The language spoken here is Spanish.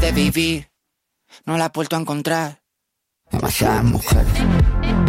de vivir, no la he vuelto a encontrar. Demasiadas mujeres.